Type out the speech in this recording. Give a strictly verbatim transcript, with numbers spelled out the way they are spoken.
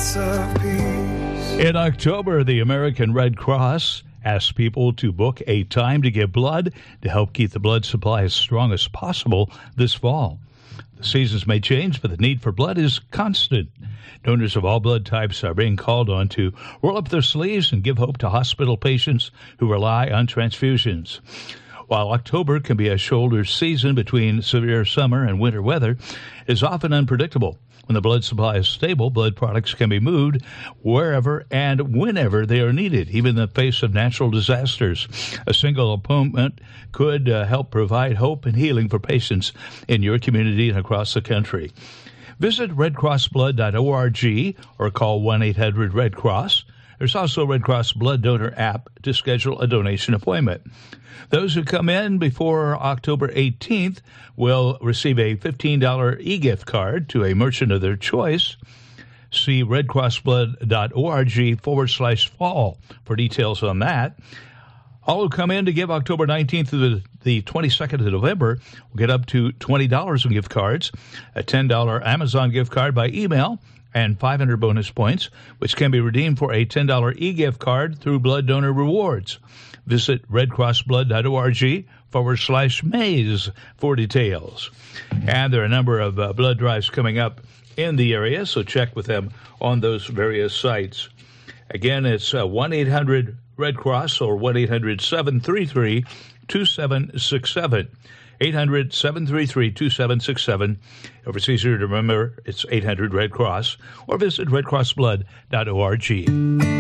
Prince of Peace. In October, the American Red Cross asks people to book a time to give blood to help keep the blood supply as strong as possible this fall. The seasons may change, but the need for blood is constant. Donors of all blood types are being called on to roll up their sleeves and give hope to hospital patients who rely on transfusions. While October can be a shoulder season between severe summer and winter weather, it is often unpredictable. When the blood supply is stable, blood products can be moved wherever and whenever they are needed, even in the face of natural disasters. A single appointment could uh, help provide hope and healing for patients in your community and across the country. Visit red cross blood dot org or call one eight hundred red cross. There's also a Red Cross Blood Donor app to schedule a donation appointment. Those who come in before October eighteenth will receive a fifteen dollars e-gift card to a merchant of their choice. See red cross blood dot org forward slash fall for details on that. All who come in to give October nineteenth to the, the twenty-second of November will get up to twenty dollars in gift cards, a ten dollars Amazon gift card by email, and five hundred bonus points, which can be redeemed for a ten dollars e-gift card through Blood Donor Rewards. Visit red cross blood dot org forward slash maze for details. And there are a number of uh, blood drives coming up in the area, so check with them on those various sites. Again, it's uh, one eight hundred red cross or one eight hundred seven three three two seven six seven. eight hundred seven three three two seven six seven. If it's easier to remember, it's eight hundred red cross, or visit red cross blood dot org.